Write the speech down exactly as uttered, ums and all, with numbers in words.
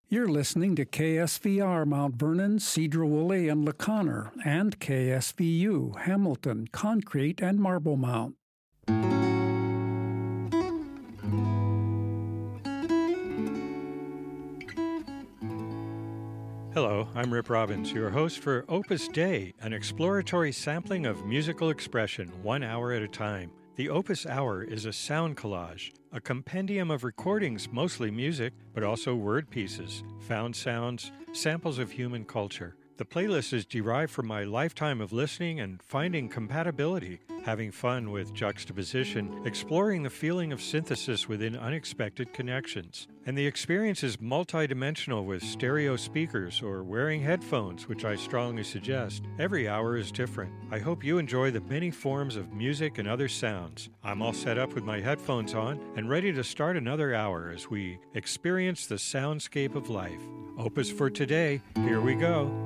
You're listening to K S V R Mount Vernon, Sedro-Woolley, and LaConner, and K S V U Hamilton, Concrete, and Marble Mount. Hello, I'm Rip Robbins, your host for Opus Day, an exploratory sampling of musical expression, one hour at a time. The Opus Hour is a sound collage, a compendium of recordings, mostly music, but also word pieces, found sounds, samples of human culture. The playlist is derived from my lifetime of listening and finding compatibility, having fun with juxtaposition, exploring the feeling of synthesis within unexpected connections. And the experience is multidimensional with stereo speakers or wearing headphones, which I strongly suggest. Every hour is different. I hope you enjoy the many forms of music and other sounds. I'm all set up with my headphones on and ready to start another hour as we experience the soundscape of life. Opus for today, here we go.